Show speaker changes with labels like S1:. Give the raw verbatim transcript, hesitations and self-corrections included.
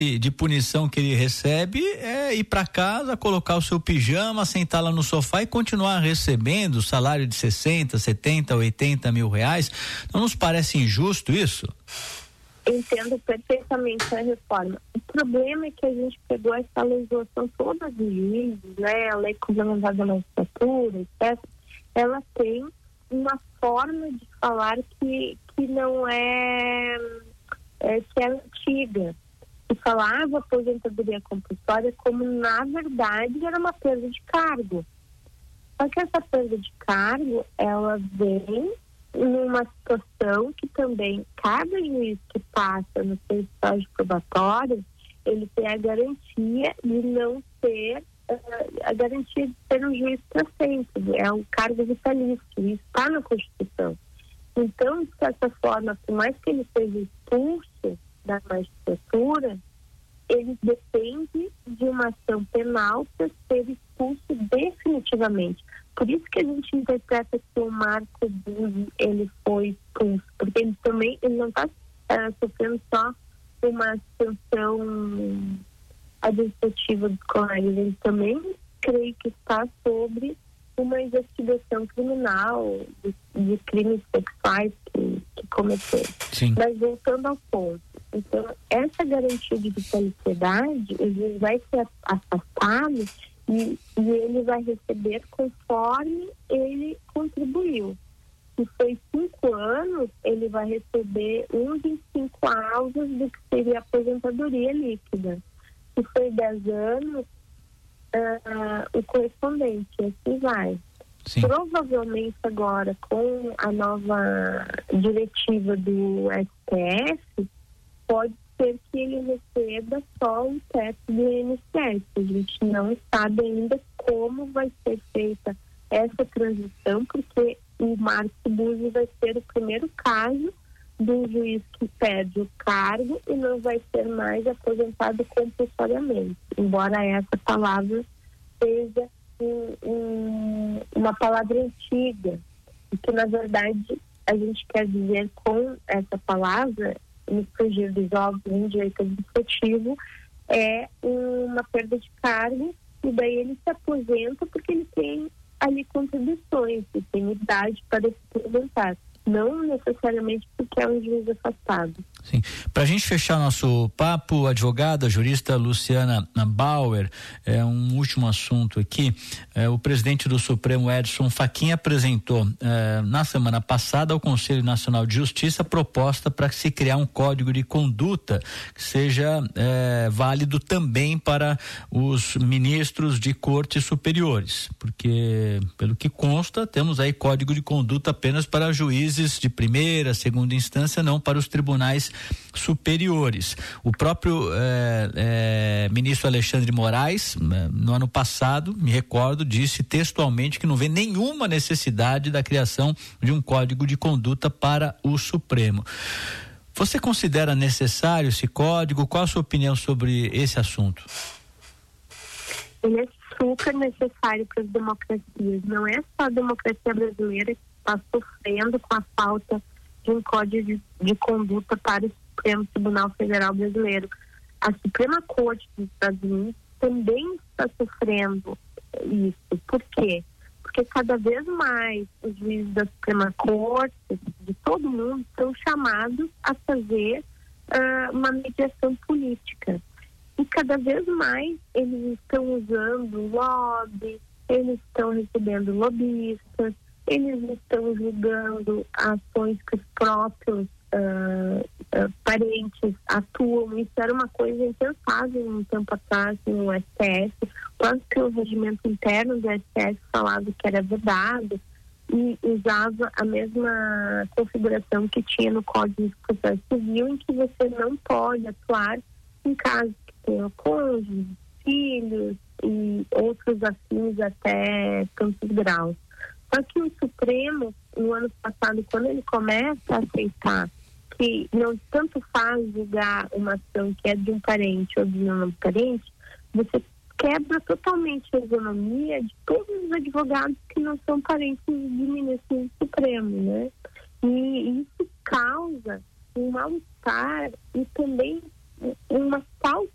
S1: de punição que ele recebe é ir para casa, colocar o seu pijama, sentar lá no sofá e continuar recebendo salário de sessenta, setenta, oitenta mil reais. Não nos parece injusto isso?
S2: Entendo perfeitamente a reforma. O problema é que a gente pegou essa legislação toda de juízes, né, a lei complementar da magistratura, etcétera. Ela tem uma forma de falar que, que não é, é que é antiga. Se falava aposentadoria compulsória como, na verdade, era uma perda de cargo. Só que essa perda de cargo, ela vem numa situação que também cada juiz que passa no seu estágio probatório, ele tem a garantia de não ter, uh, a garantia de ser um juiz para sempre, é um cargo vitalício, isso está na Constituição. Então, de certa forma, por mais que ele seja expulso da magistratura, ele depende de uma ação penal para ser expulso definitivamente. Por isso que a gente interpreta que o Marco Buzzi, ele foi expulso, porque ele também, ele não está uh, sofrendo só uma sanção administrativa dos colegas, ele também creio que está sobre uma investigação criminal de, de crimes sexuais que, que cometeu.
S1: Sim.
S2: Mas voltando ao ponto, então essa garantia de vitaliciedade, ele vai ser afastado e, e ele vai receber conforme ele contribuiu. Se foi cinco anos, ele vai receber um de cinco alvos do que seria a aposentadoria líquida. Se foi dez anos, uh, o correspondente, assim vai. Sim. Provavelmente agora, com a nova diretiva do S T F, pode ser que ele receba só o teto do I N S S. A gente não sabe ainda como vai ser feita essa transição, porque o Marco Buzzi vai ser o primeiro caso do juiz que perde o cargo e não vai ser mais aposentado compulsoriamente, embora essa palavra seja um, um, uma palavra antiga, e que na verdade a gente quer dizer com essa palavra, no frigir dos ovos em direito administrativo, é uma perda de cargo, e daí ele se aposenta porque ele tem ali contribuições, e tem idade para se aposentar. Não necessariamente porque é um juiz afastado.
S1: Sim. Para a gente fechar nosso papo, advogada, jurista Luciana Bauer, é um último assunto aqui. É, o presidente do Supremo, Edson Fachin, apresentou é, na semana passada ao Conselho Nacional de Justiça a proposta para se criar um código de conduta que seja é, válido também para os ministros de cortes superiores, porque, pelo que consta, temos aí código de conduta apenas para juízes de primeira, segunda instância, não para os tribunais superiores. O próprio eh, eh, ministro Alexandre de Moraes, no ano passado, me recordo, disse textualmente que não vê nenhuma necessidade da criação de um código de conduta para o Supremo. Você considera necessário esse código? Qual a sua opinião sobre esse assunto?
S2: Ele é super necessário para as democracias. Não é só a democracia brasileira que está sofrendo com a falta de um código de, de conduta para o Supremo Tribunal Federal Brasileiro. A Suprema Corte dos Estados Unidos também está sofrendo isso. Por quê? Porque cada vez mais os juízes da Suprema Corte, de todo mundo, são chamados a fazer uh, uma mediação política. E cada vez mais eles estão usando lobby, eles estão recebendo lobistas, eles estão julgando ações que os próprios uh, uh, parentes atuam. Isso era uma coisa impensável um tempo atrás no S T F. O próprio regimento interno do S T F falava que era vedado e usava a mesma configuração que tinha no Código de Processo Civil, em que você não pode atuar em casos que tenham cônjuges, filhos e outros afins até tantos graus. Só que o Supremo, no ano passado, quando ele começa a aceitar que não tanto faz julgar uma ação que é de um parente ou de um parente, você quebra totalmente a isonomia de todos os advogados que não são parentes de ministros do Supremo, né? E isso causa um mal-estar e também uma falta